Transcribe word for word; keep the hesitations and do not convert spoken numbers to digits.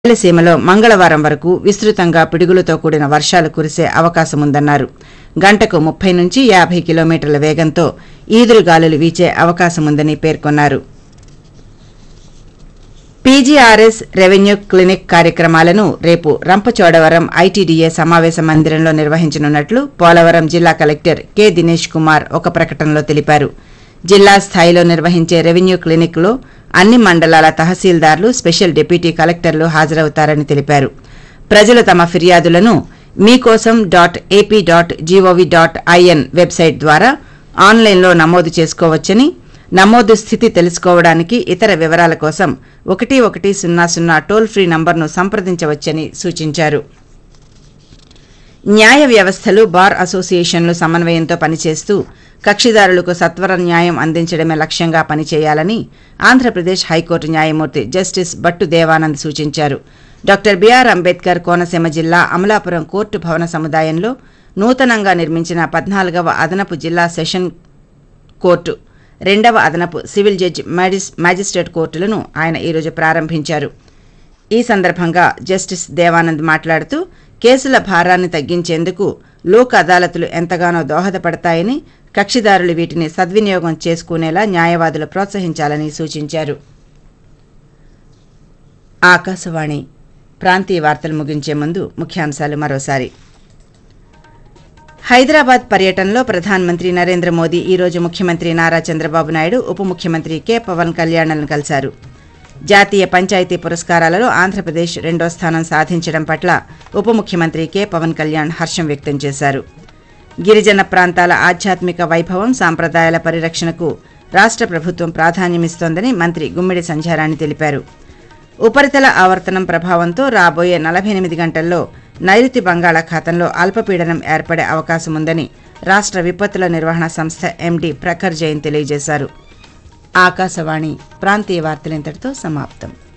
రాయలసీమలో మంగళవారం వరకు విస్తృతంగా పిడుగులతో కూడిన వర్షాలు కురిసే అవకాశముందన్నారు. గంటకు ముప్పై నుంచి యాభై కిలోమీటర్ల వేగంతో ఈదురుగాలులు వీచే అవకాశముందని పేర్కొన్నారు. పీజీఆర్ఎస్ రెవెన్యూ క్లినిక్ కార్యక్రమాలను రేపు రంపచోడవరం ఐటీడీఏ సమావేశ మందిరంలో నిర్వహించనున్నట్లు పోలవరం జిల్లా కలెక్టర్ కె దినేష్ కుమార్ ఒక ప్రకటనలో తెలిపారు. జిల్లా స్థాయిలో నిర్వహించే రెవెన్యూ క్లినిక్లో అన్ని మండలాల తహసీల్దార్లు, స్పెషల్ డిప్యూటీ కలెక్టర్లు హాజరవుతారని తెలిపారు. ప్రజలు తమ ఫిర్యాదులను మీకోసం dot AP dot GOV dot IN website ద్వారా ఆన్లైన్లో నమోదు చేసుకోవచ్చని, నమోదు స్థితి తెలుసుకోవడానికి ఇతర వివరాల కోసం ఒకటి ఒకటి సున్నా సున్నా టోల్ ఫ్రీ నంబర్ను సంప్రదించవచ్చని సూచించారు. న్యాయ వ్యవస్థలు, బార్ అసోసియేషన్లు సమన్వయంతో పనిచేస్తూ కక్షిదారులకు సత్వర న్యాయం అందించడమే లక్ష్యంగా పనిచేయాలని ఆంధ్రప్రదేశ్ హైకోర్టు న్యాయమూర్తి జస్టిస్ భట్టు దేవానంద్ సూచించారు. డాక్టర్ బిఆర్ అంబేద్కర్ కోనసీమ జిల్లా అమలాపురం కోర్టు భవన సముదాయంలో నూతనంగా నిర్మించిన పద్నాలుగవ అదనపు జిల్లా సెషన్ కోర్టు, రెండవ అదనపు సివిల్ జడ్జి మ్యాజిస్ట్రేట్ కోర్టులను ఆయన ఈరోజు ప్రారంభించారు. ఈ సందర్భంగా జస్టిస్ దేవానంద్ మాట్లాడుతూ కేసుల భారాన్ని తగ్గించేందుకు లోక్ అదాలతులు ఎంతగానో దోహదపడతాయని, కక్షిదారులు వీటిని సద్వినియోగం చేసుకునేలా న్యాయవాదులు ప్రోత్సహించాలని సూచించారు. ఆకాశవాణి ప్రాంతీయ వార్తలు ముగించే ముందు ముఖ్యాంశాలు మరోసారి. హైదరాబాద్ పర్యటనలో ప్రధానమంత్రి నరేంద్ర మోదీ ఈరోజు ముఖ్యమంత్రి నారా చంద్రబాబు నాయుడు, ఉప ముఖ్యమంత్రి కె పవన్ కళ్యాణ్లను కలిశారు. జాతీయ పంచాయతీ పురస్కారాలలో ఆంధ్రప్రదేశ్ రెండో స్థానం సాధించడం పట్ల ఉప ముఖ్యమంత్రి కె పవన్ కళ్యాణ్ హర్షం వ్యక్తం చేశారు. గిరిజన ప్రాంతాల ఆధ్యాత్మిక వైభవం, సాంప్రదాయాల పరిరక్షణకు రాష్ట్ర ప్రభుత్వం ప్రాధాన్యమిస్తోందని మంత్రి గుమ్మిడి సంధ్యారాణి తెలిపారు. ఉపరితల ఆవర్తనం ప్రభావంతో రాబోయే నలభై ఎనిమిది గంటల్లో నైరుతి బంగాళాఖాతంలో అల్పపీడనం ఏర్పడే అవకాశముందని రాష్ట్ర విపత్తుల నిర్వహణ సంస్థ ఎండీ ప్రఖర్ జైన్ తెలియజేశారు. ఆకాశవాణి ప్రాంతీయ వార్తలు ఇంతటితో సమాప్తం.